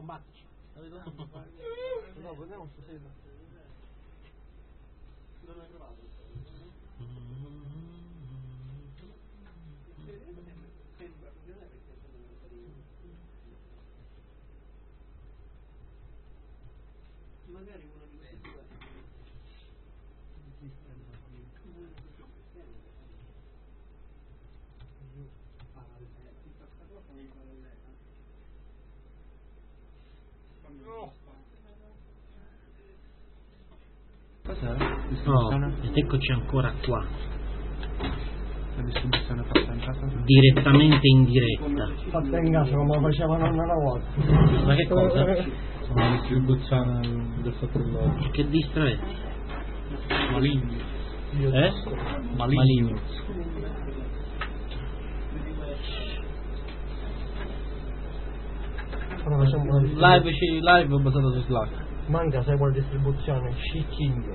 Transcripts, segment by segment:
combattici. No, vediamo se sei. Non l'hai provato. Magari uno di questi due. Ed eccoci ancora qua, La distribuzione fatta in casa? direttamente in diretta. Fatta in casa come lo faceva nonna una volta. Ma che cosa? La distribuzione del sottolloro. Che distretti? Maligni. Maligno. Live basato su Slack. Manca, sai quale distribuzione? Scicchigno.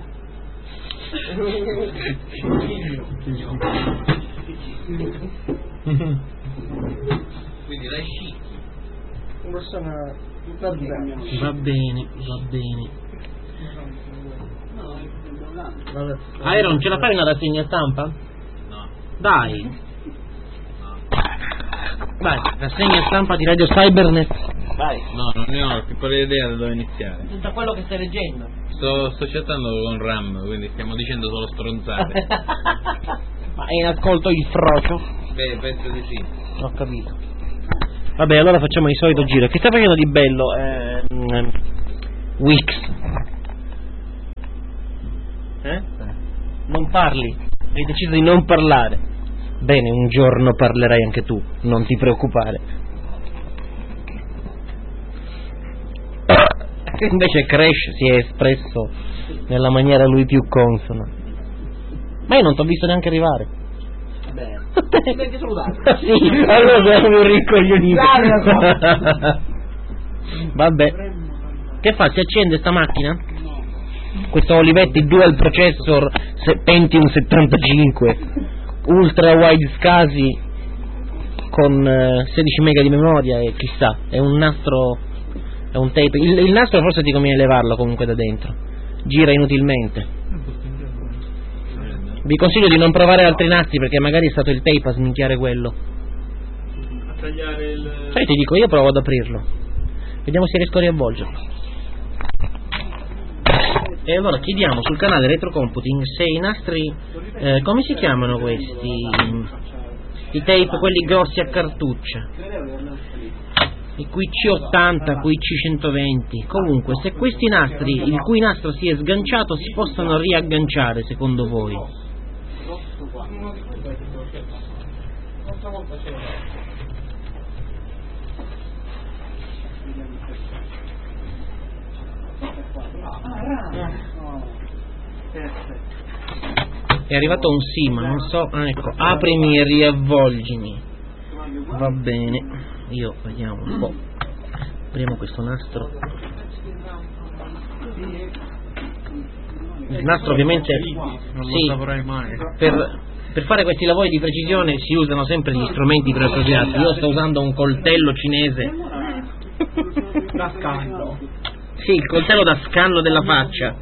Quindi la sci. Una persona Va bene. Iron, ce la fai una rassegna stampa? No. Dai. No. Vai, rassegna stampa di Radio Cybernet. Vai. No, non ne ho più pallida idea da dove iniziare. Da quello che stai leggendo. Sto chattando con Ram, quindi stiamo dicendo solo stronzate. Ma è in ascolto il frocio? Beh, penso di sì. Ho capito. Vabbè, allora facciamo il solito giro. Che sta facendo di bello? Wix. Non parli. Hai deciso di non parlare. Bene, un giorno parlerai anche tu, non ti preoccupare. Invece Crash si è espresso nella maniera a lui più consona. Ma io non ti ho visto neanche arrivare. Beh, neanche salutato. Sì, allora sei un ricoglionito. Vabbè. Che fa? Si accende sta macchina? Questo Olivetti Dual Processor Pentium 75 Ultra Wide SCSI con 16 mega di memoria e chissà, è un nastro, è un tape. Il nastro forse ti conviene levarlo comunque da dentro, gira inutilmente. Vi consiglio di non provare altri nastri perché magari è stato il tape a sminchiare quello. A tagliare il... Sai, ti dico, io provo ad aprirlo, vediamo se riesco a riavvolgerlo. E allora chiediamo sul canale Retro Computing se i nastri, come si chiamano questi? I tape, quelli grossi a cartuccia, i QC80, QC120. Comunque, se questi nastri, il cui nastro si è sganciato, si possono riagganciare, secondo voi? È arrivato un sì, ma non so. Ecco, aprimi e riavvolgimi. Va bene, io vediamo un po'. Apriamo questo nastro. Il nastro ovviamente sì, per fare questi lavori di precisione si usano sempre gli strumenti più appropriati. Io sto usando un coltello cinese Da scanno. Sì, il coltello da scanno della faccia.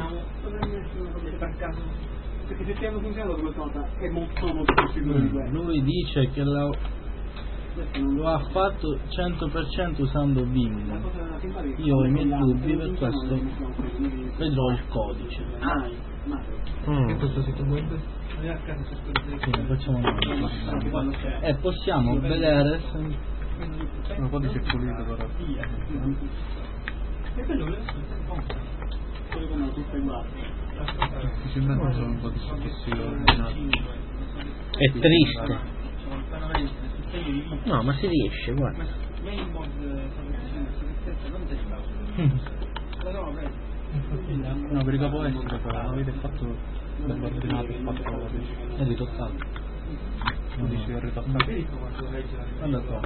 Perché se ti hanno funzionato come cosa è molto più sicuro di questo. Lui dice che lo ha fatto 100% usando Vim. Io ho i miei dubbi, per questo vedrò il codice. Che questo sito web? Sì, facciamo noi. E possiamo vedere se... Un codice pulito però. E quello che quello come tutto in base. Difficilmente sono un po' di successivo. È triste. No, ma si riesce, guarda. No, per i capo essere però avete fatto dell'ordinato, fatto è ritoccato. Non dici che è ritoccato. Guarda qua.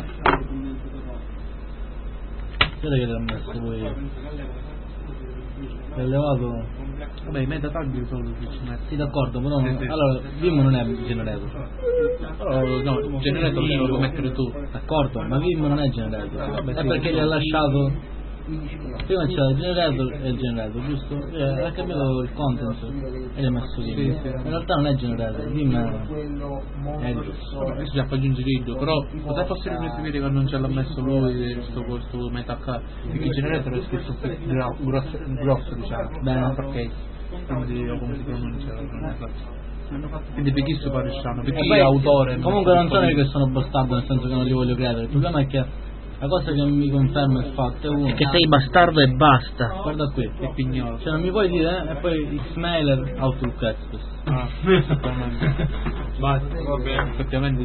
Guarda che l'ha messo voi. L'hai levato. Vabbè, i metatag sono difficilmente. Sì, d'accordo, però Sì. allora Vim non è generator. No, generator lo devo mettere tu. D'accordo, ma Vim non è generator. Vabbè, È sì. perché gli ha lasciato Prima c'era il generator e il generator, giusto? Ha cambiato il content e l'ha messo lì. In realtà non è generator, Vim è Adesso già fa aggiungere il però potrebbe fosse riuscire che non ce l'ha messo lui questo metacard, perché il generator è scritto grosso diciamo. bene. Ok. Quindi come si pronuncia non è esatto. Quindi per chi sto parisciano, per E chi poi, è autore. comunque non sono io che sono bastardo, nel senso che non li voglio creare. Il problema è che la cosa che mi conferma il fatto è uno. Che sei bastardo e basta. Guarda qui, È pignolo. cioè non mi puoi dire, e poi Xmailer Outlook Express. Esattamente. Basta, va bene. Effettivamente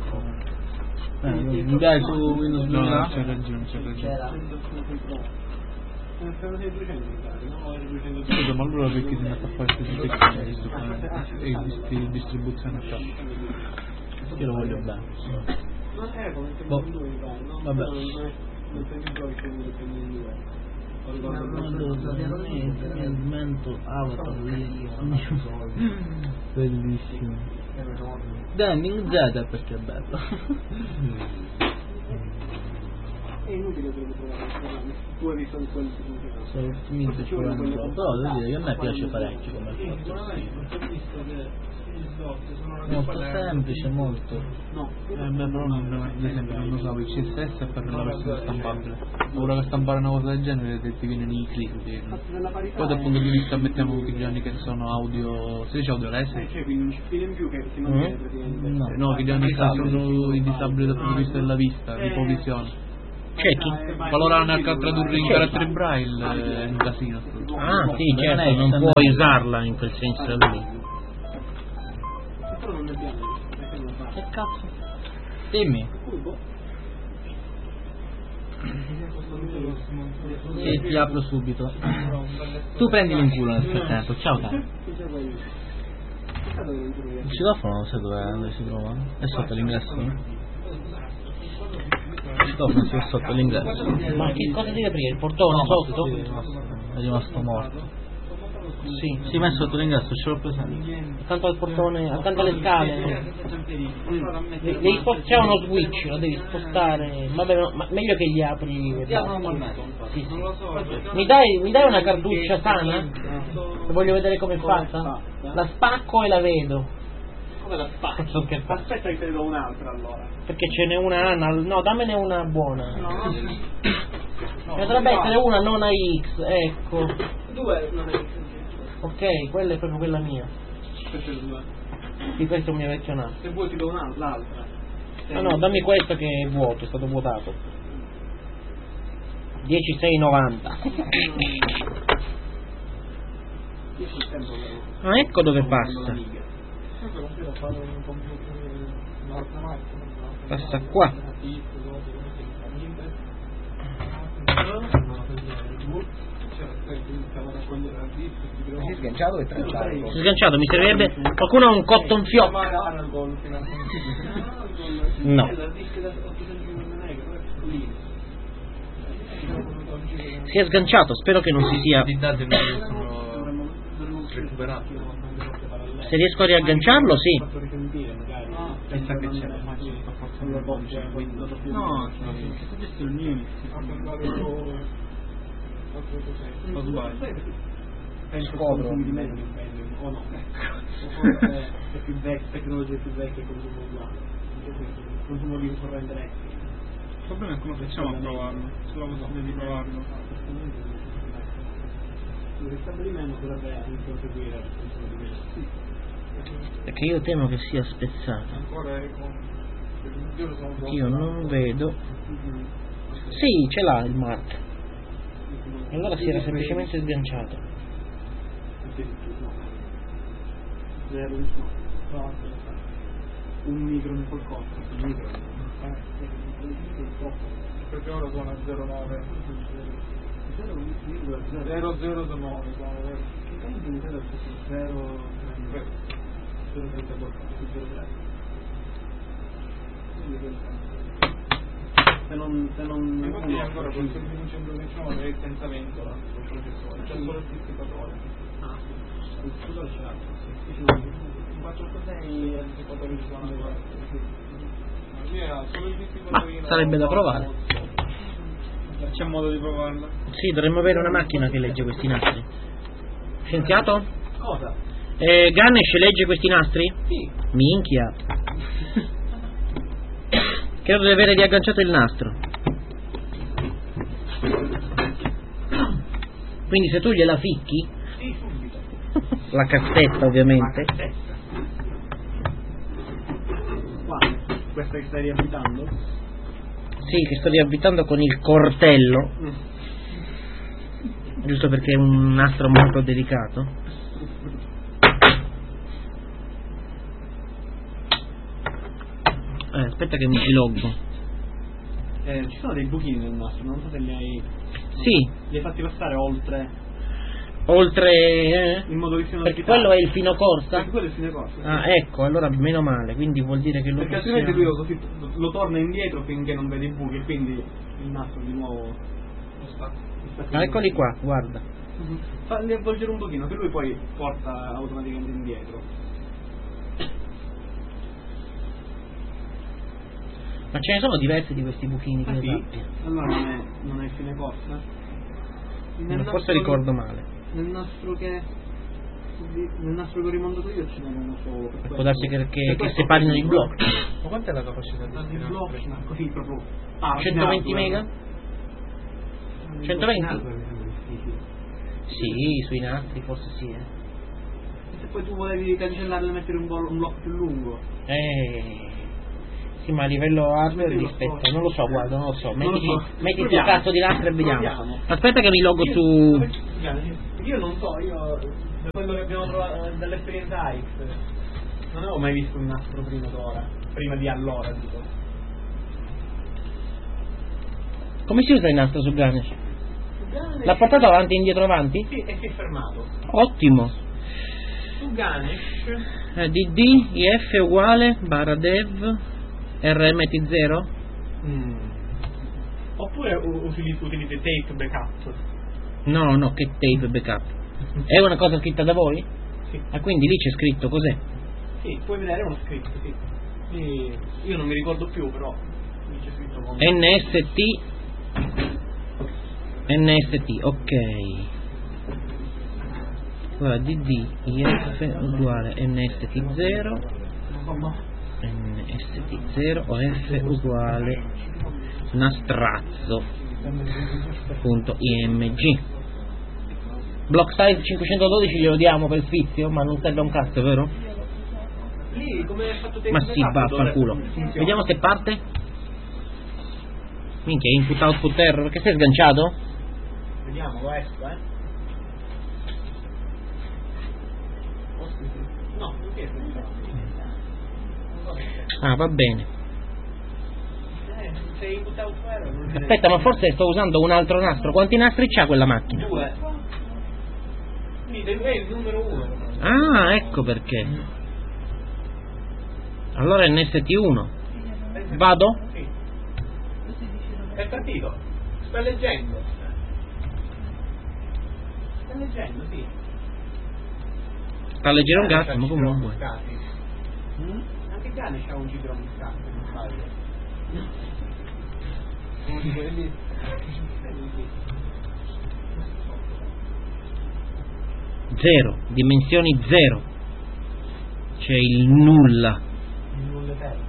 Mi dai su Windows 2000? no, c'è ragione. Scusa, ma allora perché si mette a fare questi tecnici e distribuzione qua? Io lo voglio bene. Boh, vabbè. Bellissimo. Danning Z perché è bello. È inutile che lo provare, tu hai visto di quelli significati. Sono ottimista però devo dire che a me piace parecchio come fatto. Molto semplice, molto. No, Però ad esempio non usavo il CSS per la versione stampabile. Ora che stampare una cosa del genere ti viene i click. Poi dal punto di vista mettiamo tutti gli anni che sono audio. Si dice audio lese? c'è quindi un cittadino in più che si mantiene praticamente. No, che gli anni che sono i disabili dal punto di vista della vista, l'ipovisione. Ciechi? Qualora hanno a tradurre in caratteri braille è un casino. Ah sì, certo, non puoi usarla in quel senso lì. Però non ne abbiamo, perché non lo fa? Che cazzo? Dimmi. Sì, ti apro subito. Tu prendili in culo nel frattempo. Ciao caro. Il citofono non so dove si trova. È sotto l'ingresso? Il citofono si è sotto l'ingresso. Ma che cosa deve aprire? Il portone sotto? È rimasto morto. Sì. Si è messo sotto l'ingresso, ce l'ho presente. Accanto al portone, accanto alle scale. C'è uno switch, lo devi spostare. Vabbè, no, ma meglio che gli apri. Sì, sì. Mi dai una cartuccia sana? Voglio vedere com'è fatta. La spacco e la vedo. Come la spacchi? Sto scherzando. Aspetta che te ne do un'altra allora. Perché ce n'è una no, dammene una buona. Potrebbe essere una non a X, ecco. Due non è Ok, quella è proprio quella mia. queste due. Sì, questo è un mio vecchio naso. Se vuoi ti do l'altra. No, dammi questo che è vuoto, è stato vuotato. 10,690. Io sul tempo avevo. Ah, ecco dove passa. Passa qua. Si è sganciato e tranciato. Si è sganciato, mi servirebbe. Qualcuno ha un cotton fioc? No. Si è sganciato, spero che non si sia. I dati sono recuperati. Se riesco a riagganciarlo, sì. E sa che c'è, immagino che forse non lo c'è. No, questo è il mio. Lo sbaglio. Scopro di meno o no? Forse è più vecchia, tecnologia più vecchia come uguale. Consumo di corrente elettrica. Il problema è come facciamo a provarlo, sulla possibilità di provarlo. Il ristabilimento dovrebbe conseguire il consumo di meno. Perché io temo che sia spezzato. Ancora Io non vedo. Sì, ce l'ha il mark. E allora si era semplicemente sganciato. Zero, no, un micron qualcosa, un micron. perché ora sono a 0,9 0,009 se non infatti ancora con il 119 è senza ventola il processore, c'è solo il dissipatore. il processore ce l'ha, un 486 è il dissipatore di suono. Ma sarebbe da provare. C'è modo di provarla? Sì, dovremmo avere una macchina che legge questi nastri. Scienziato? Cosa? Ganesh legge questi nastri? Sì. Minchia. Credo di avere riagganciato il nastro. Quindi se tu gliela ficchi, Sì, subito. la cassetta ovviamente, La cassetta. Qua, questa che stai riabitando? sì, che sto riavvitando con il cortello, giusto perché è un nastro molto delicato. Aspetta che mi ci loggo. Ci sono dei buchini nel nastro, non so se li hai... Sì, Li hai fatti passare oltre... oltre... In modo che siano perché ospitali. quello è il fino corsa? Perché quello è il fine corso. Ah, ecco, allora meno male, quindi vuol dire che lo Perché altrimenti lui lo torna indietro finché non vede i buchi e quindi il nastro di nuovo lo sta Ah, eccoli qua, guarda. Falli avvolgere un pochino che lui poi porta automaticamente indietro. Ma ce ne sono diversi di questi buchini che Ah, io sì? sappia. Allora non è il fine corsa? Forse ricordo male. Nel nastro che ho rimontato io ce n'era uno solo. Può darsi che separino i blocchi. Ma quant'è la capacità di Il blocco, nastri? così proprio... 120 mega? 120? Sì, sui nastri forse sì, E se poi tu volevi cancellarlo e mettere un blocco più lungo? Sì, ma a livello hardware Metti lo rispetto, sforzo. non lo so, guarda, non lo so. Non lo Metti so. il tuo Proviamo. cazzo di nastro e vediamo. Proviamo. Aspetta che mi logo su... Io non so, io da quello che abbiamo trovato dall'esperienza AX non avevo mai visto un nastro prima d'ora, prima di allora dico. Come si usa il nastro su Ganesh? L'ha portato avanti e indietro avanti? Sì, e si è fermato. Ottimo. Su Ganesh DD, IF uguale, barra dev, RMT0? oppure utilizzi tape backup. No, che tape backup. È una cosa scritta da voi? Sì. Ah, quindi lì c'è scritto cos'è? Sì, puoi vedere uno scritto, sì. Sì, io non mi ricordo più, però lì c'è scritto come NST, ok. Allora DD IF uguale NST0, NST0 o F uguale nastrazzo.img. Block size 512 glielo diamo per sfizio, ma non serve un cazzo, vero? lì come è fatto tape Ma sì, backup, vaffanculo. funziona. Vediamo se parte. Minchia, input output error, che sei sganciato? Vediamo, lo esco, No, non è Ah, va bene. sei input out error, non viene- Aspetta, ma forse sto usando un altro nastro. Quanti nastri c'ha quella macchina? 2. Sì, è il numero 1. Ah, ecco perché. Allora è NST1. Vado? Sì. È partito. Sta leggendo. Sta leggendo, sì. Sta a leggere un gatto, ma comunque. Anche Gane c'ha un giro muscato, se non sbaglio. Uno di quelli. Zero, dimensioni zero. C'è il nulla. Non le fermo.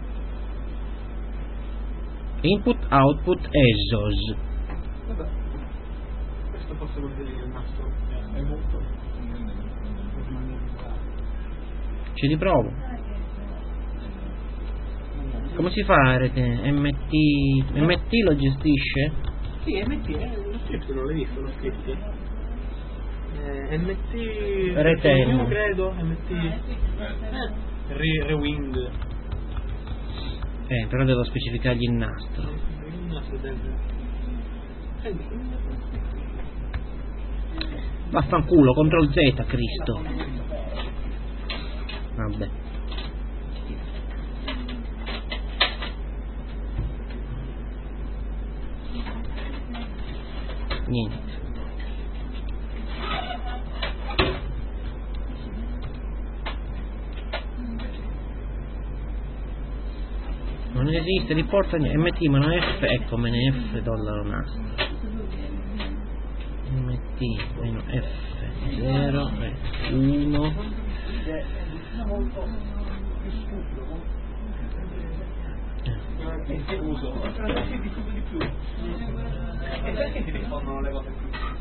Input, output, ESOS. Vabbè. Questo posso vuol dire che il nastro è molto. Ci riprovo. Come si fa RT? MT lo gestisce? Sì, MT lo script non l'hai visto, lo script. MT Return. io credo, MT Rewind. Però devo specificargli il nastro. Il nastro deve. Vaffanculo, CTRL Z, Cristo. Vabbè. Niente. Non esiste, riporta MT meno F, ecco meno F dollaro nastro. MT meno F 0 1. Scuso, di più. E perché ti rispondono le cose più?